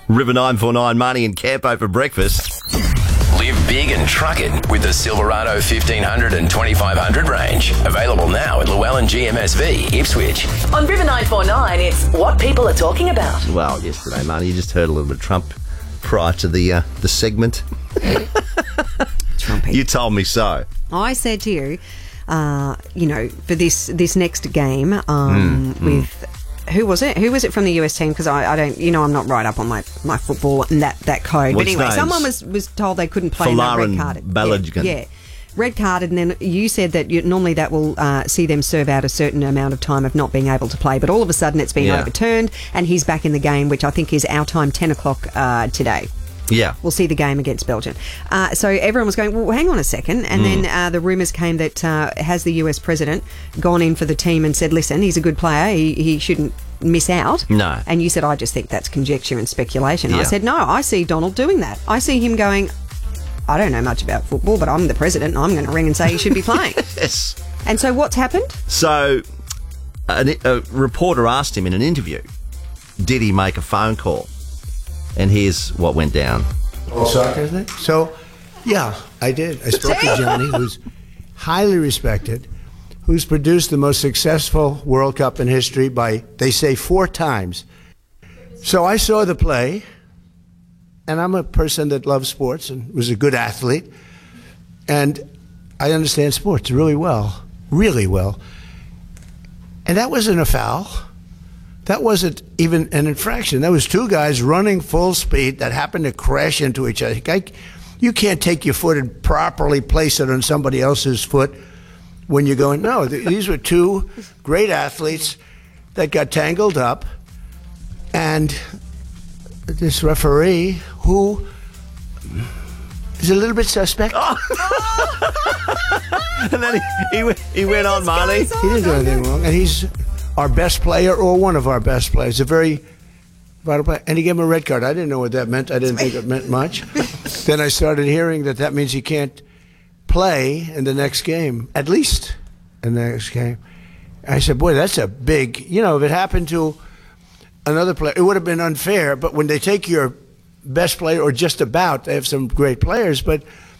River 949, Marnie and Campo for breakfast. Live big and truck it with the Silverado 1500 and 2500 range. Available now at Llewellyn GMSV, Ipswich. On River 949, it's what people are talking about. Well, yesterday, Marnie, you just heard a little bit of Trump prior to the segment. Trumpy. You told me so. I said to you, for this next game with... Who was it? Who was it from the US team? Because I don't, I'm not right up on my football and that code. What's but anyway, names? someone was told they couldn't play and they red carded. Balogun. Yeah. Red carded, and then you said that normally that will see them serve out a certain amount of time of not being able to play. But all of a sudden it's been overturned and he's back in the game, which I think is our time, 10 o'clock today. Yeah. We'll see the game against Belgium. So everyone was going, well, hang on a second. And then the rumours came that has the US president gone in for the team and said, listen, he's a good player. He shouldn't miss out. No. And you said, I just think that's conjecture and speculation. Yeah. I said, no, I see Donald doing that. I see him going, I don't know much about football, but I'm the president and I'm going to ring and say he should be playing. Yes. And so what's happened? So a reporter asked him in an interview, did he make a phone call? And here's what went down. Soccer thing? So, yeah, I did. I spoke to Johnny, who's highly respected, who's produced the most successful World Cup in history by, they say, 4 times. So I saw the play, and I'm a person that loves sports and was a good athlete, and I understand sports really well, really well. And that wasn't a foul. That wasn't even an infraction. That was 2 guys running full speed that happened to crash into each other. You can't take your foot and properly place it on somebody else's foot when you're going, no, these were 2 great athletes that got tangled up. And this referee, who is a little bit suspect. And then he went on, Marnie. He didn't do anything wrong. And he's our best player or one of our best players, a very vital player. And he gave him a red card. I didn't know what that meant. I didn't think it meant much. Then I started hearing that means he can't play in the next game, at least in the next game. I said, boy, that's a big, if it happened to another player, it would have been unfair. But when they take your best player, or just about, they have some great players, but